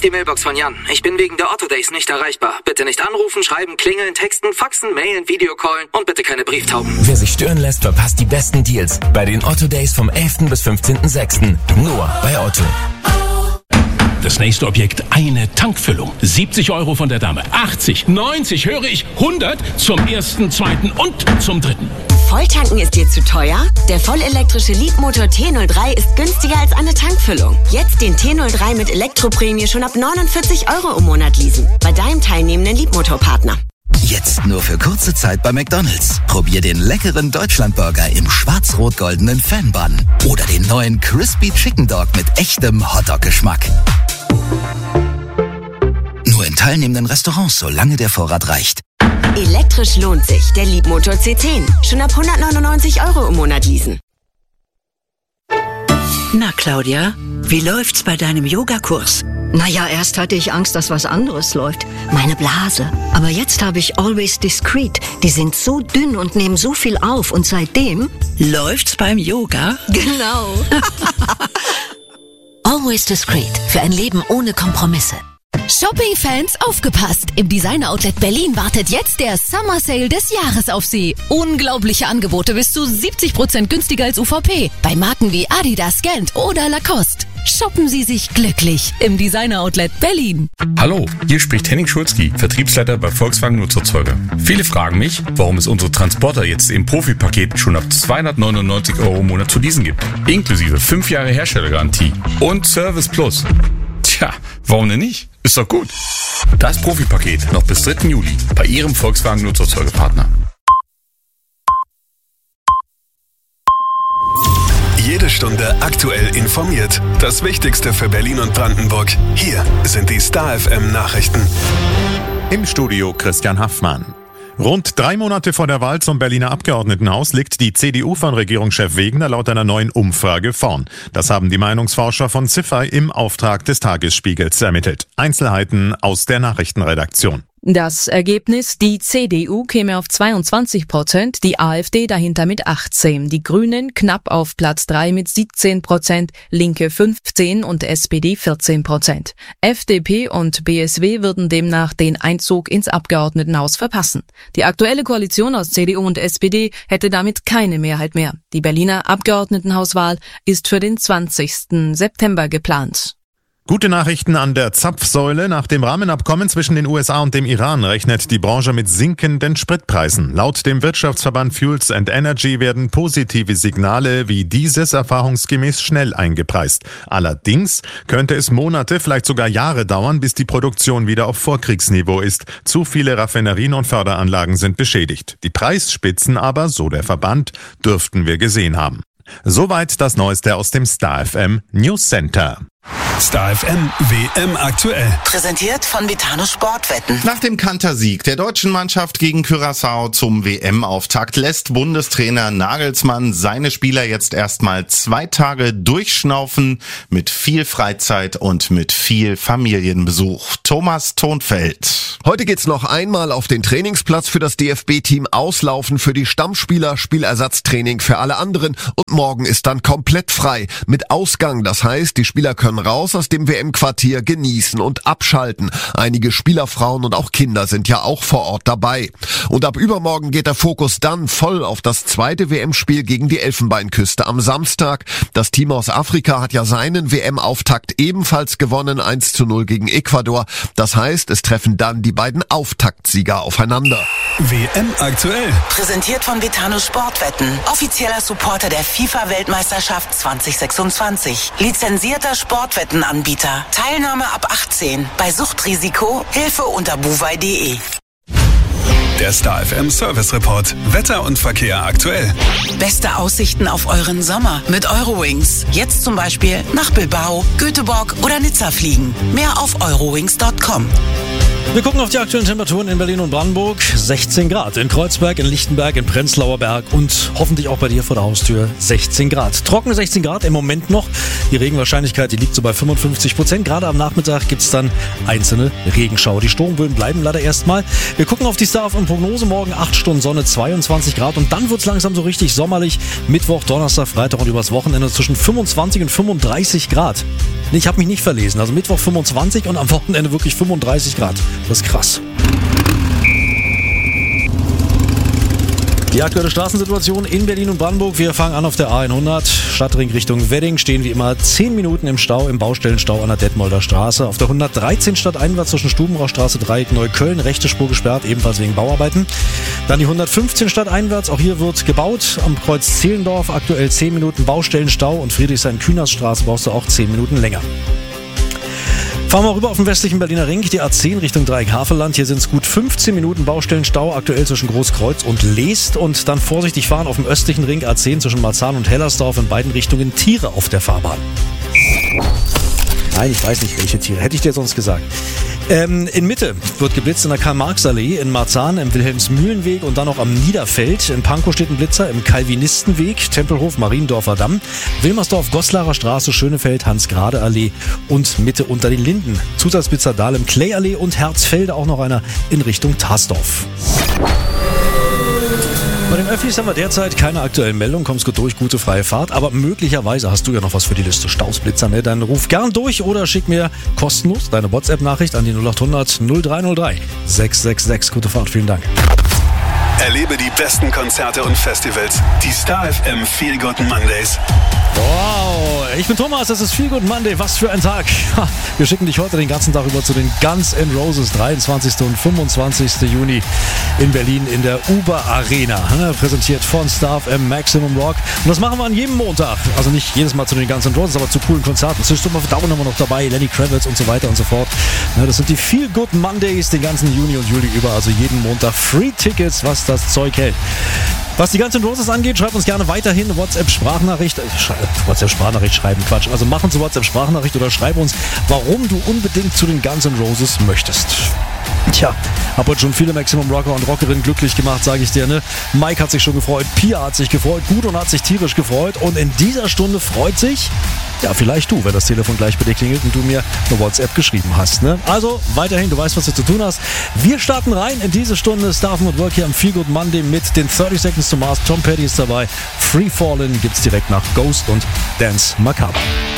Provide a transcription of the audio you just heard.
die Mailbox von Jan. Ich bin wegen der Otto Days nicht erreichbar. Bitte nicht anrufen, schreiben, klingeln, texten, faxen, mailen, Videocallen und bitte keine Brieftauben. Wer sich stören lässt, verpasst die besten Deals bei den Otto Days vom 11. bis 15.06. Nur bei Otto. Das nächste Objekt, eine Tankfüllung. 70 € von der Dame, 80, 90, höre ich, 100 zum ersten, zweiten und zum dritten. Volltanken ist dir zu teuer? Der vollelektrische Leadmotor T03 ist günstiger als eine Tankfüllung. Jetzt den T03 mit Elektroprämie schon ab 49 € im Monat leasen. Bei deinem teilnehmenden Leadmotorpartner. Jetzt nur für kurze Zeit bei McDonald's. Probier den leckeren Deutschlandburger im schwarz-rot-goldenen Fan-Bun. Oder den neuen Crispy Chicken Dog mit echtem Hotdog-Geschmack. Nur in teilnehmenden Restaurants, solange der Vorrat reicht. Elektrisch lohnt sich. Der Leadmotor C10. Schon ab 199 € im Monat leasen. Na, Claudia, wie läuft's bei deinem Yogakurs? Naja, erst hatte ich Angst, dass was anderes läuft. Meine Blase. Aber jetzt habe ich Always Discreet. Die sind so dünn und nehmen so viel auf. Und seitdem... Läuft's beim Yoga? Genau. Always Discreet. Für ein Leben ohne Kompromisse. Shopping-Fans, aufgepasst! Im Designer-Outlet Berlin wartet jetzt der Summer Sale des Jahres auf Sie. Unglaubliche Angebote bis zu 70% günstiger als UVP. Bei Marken wie Adidas, Gant oder Lacoste. Shoppen Sie sich glücklich im Designer-Outlet Berlin. Hallo, hier spricht Henning Schulzki, Vertriebsleiter bei Volkswagen Nutzerzeuger. Viele fragen mich, warum es unsere Transporter jetzt im Profi-Paket schon ab 299 € im Monat zu leasen gibt. Inklusive 5 Jahre Herstellergarantie und Service Plus. Tja, warum denn nicht? Ist doch gut. Das Profi-Paket noch bis 3. Juli bei Ihrem Volkswagen Nutzerzeugerpartner. Jede Stunde aktuell informiert. Das Wichtigste für Berlin und Brandenburg. Hier sind die Star FM Nachrichten. Im Studio Christian Haffmann. Rund 3 Monate vor der Wahl zum Berliner Abgeordnetenhaus liegt die CDU von Regierungschef Wegener laut einer neuen Umfrage vorn. Das haben die Meinungsforscher von Ziffy im Auftrag des Tagesspiegels ermittelt. Einzelheiten aus der Nachrichtenredaktion. Das Ergebnis, die CDU käme auf 22%, die AfD dahinter mit 18%, die Grünen knapp auf Platz 3 mit 17%, Linke 15% und SPD 14%. FDP und BSW würden demnach den Einzug ins Abgeordnetenhaus verpassen. Die aktuelle Koalition aus CDU und SPD hätte damit keine Mehrheit mehr. Die Berliner Abgeordnetenhauswahl ist für den 20. September geplant. Gute Nachrichten an der Zapfsäule. Nach dem Rahmenabkommen zwischen den USA und dem Iran rechnet die Branche mit sinkenden Spritpreisen. Laut dem Wirtschaftsverband Fuels and Energy werden positive Signale wie dieses erfahrungsgemäß schnell eingepreist. Allerdings könnte es Monate, vielleicht sogar Jahre dauern, bis die Produktion wieder auf Vorkriegsniveau ist. Zu viele Raffinerien und Förderanlagen sind beschädigt. Die Preisspitzen aber, so der Verband, dürften wir gesehen haben. Soweit das Neueste aus dem Star FM News Center. Star FM WM aktuell. Präsentiert von Betano Sportwetten. Nach dem Kantersieg der deutschen Mannschaft gegen Curaçao zum WM-Auftakt lässt Bundestrainer Nagelsmann seine Spieler jetzt erstmal 2 Tage durchschnaufen mit viel Freizeit und mit viel Familienbesuch. Thomas Thonfeld. Heute geht's noch einmal auf den Trainingsplatz für das DFB-Team, auslaufen für die Stammspieler, Spielersatztraining für alle anderen und morgen ist dann komplett frei mit Ausgang. Das heißt, die Spieler können raus aus dem WM-Quartier, genießen und abschalten. Einige Spielerfrauen und auch Kinder sind ja auch vor Ort dabei. Und ab übermorgen geht der Fokus dann voll auf das 2. WM-Spiel gegen die Elfenbeinküste am Samstag. Das Team aus Afrika hat ja seinen WM-Auftakt ebenfalls gewonnen, 1:0 gegen Ecuador. Das heißt, es treffen dann die beiden Auftaktsieger aufeinander. WM aktuell. Präsentiert von Betano Sportwetten. Offizieller Supporter der FIFA-Weltmeisterschaft 2026. Lizenzierter Sportwettenanbieter. Teilnahme ab 18. Bei Suchtrisiko Hilfe unter buwei.de. Der Star FM Service Report. Wetter und Verkehr aktuell. Beste Aussichten auf euren Sommer mit Eurowings. Jetzt zum Beispiel nach Bilbao, Göteborg oder Nizza fliegen. Mehr auf eurowings.com. Wir gucken auf die aktuellen Temperaturen in Berlin und Brandenburg. 16 Grad in Kreuzberg, in Lichtenberg, in Prenzlauer Berg und hoffentlich auch bei dir vor der Haustür 16 Grad. Trockene 16 Grad im Moment noch. Die Regenwahrscheinlichkeit, die liegt so bei 55%. Gerade am Nachmittag gibt es dann einzelne Regenschauer. Die Sturmböen bleiben leider erstmal. Wir gucken auf die Star-FM-Prognose. Morgen 8 Stunden Sonne, 22 Grad. Und dann wird es langsam so richtig sommerlich. Mittwoch, Donnerstag, Freitag und übers Wochenende zwischen 25 und 35 Grad. Ich habe mich nicht verlesen. Also Mittwoch 25 und am Wochenende wirklich 35 Grad. Das ist krass. Die aktuelle Straßensituation in Berlin und Brandenburg. Wir fangen an auf der A100. Stadtring Richtung Wedding stehen wie immer 10 Minuten im Stau, im Baustellenstau an der Detmolder Straße. Auf der 113 stadteinwärts zwischen Stubenrauchstraße, Dreieck Neukölln, rechte Spur gesperrt, ebenfalls wegen Bauarbeiten. Dann die 115 stadteinwärts, auch hier wird gebaut. Am Kreuz Zehlendorf aktuell 10 Minuten Baustellenstau und Friedrichshain-Kühnersstraße brauchst du auch 10 Minuten länger. Fahren wir rüber auf den westlichen Berliner Ring, die A10 Richtung Dreieck Havelland. Hier sind es gut 15 Minuten Baustellenstau, aktuell zwischen Großkreuz und Leest. Und dann vorsichtig fahren auf dem östlichen Ring A10 zwischen Marzahn und Hellersdorf, in beiden Richtungen Tiere auf der Fahrbahn. Nein, ich weiß nicht, welche Tiere. Hätte ich dir sonst gesagt. In Mitte wird geblitzt in der Karl-Marx-Allee, in Marzahn, im Wilhelmsmühlenweg und dann noch am Niederfeld. In Pankow steht ein Blitzer, im Calvinistenweg, Tempelhof, Mariendorfer Damm, Wilmersdorf, Goslarer Straße, Schönefeld, Hans-Grade-Allee und Mitte unter den Linden. Zusatzblitzer Dahlem, Clay-Allee und Herzfelde, auch noch einer in Richtung Tarsdorf. Bei den Öffis haben wir derzeit keine aktuellen Meldungen, kommst gut durch, gute freie Fahrt, aber möglicherweise hast du ja noch was für die Liste Stausblitzer, ne? Dann ruf gern durch oder schick mir kostenlos deine WhatsApp-Nachricht an die 0800 0303 666. Gute Fahrt, vielen Dank. Erlebe die besten Konzerte und Festivals. Die Star FM Feel Good Mondays. Wow, ich bin Thomas, das ist Feel Good Monday. Was für ein Tag. Wir schicken dich heute den ganzen Tag über zu den Guns N' Roses, 23. und 25. Juni in Berlin in der Uber Arena. Präsentiert von Star FM Maximum Rock. Und das machen wir an jedem Montag. Also nicht jedes Mal zu den Guns N' Roses, aber zu coolen Konzerten. System of a Down haben wir noch dabei, Lenny Kravitz und so weiter und so fort. Das sind die Feel Good Mondays den ganzen Juni und Juli über. Also jeden Montag Free Tickets, was das Zeug hält. Was die Guns N' Roses angeht, schreibt uns gerne weiterhin eine WhatsApp-Sprachnachricht. WhatsApp-Sprachnachricht schreiben, Quatsch. Also mach uns eine WhatsApp-Sprachnachricht oder schreib uns, warum du unbedingt zu den Guns N' Roses möchtest. Tja, hab heute schon viele Maximum Rocker und Rockerinnen glücklich gemacht, sage ich dir, ne? Mike hat sich schon gefreut, Pia hat sich gefreut, Gudrun hat sich tierisch gefreut und in dieser Stunde freut sich, ja, vielleicht du, wenn das Telefon gleich bei dir klingelt und du mir eine WhatsApp geschrieben hast, ne? Also, weiterhin, du weißt, was du zu tun hast. Wir starten rein in diese Stunde Star FM Work hier am Feel Good Monday mit den 30 Seconds to Mars. Tom Petty ist dabei. Free Fallin' gibt's direkt nach Ghost und Dance Macabre.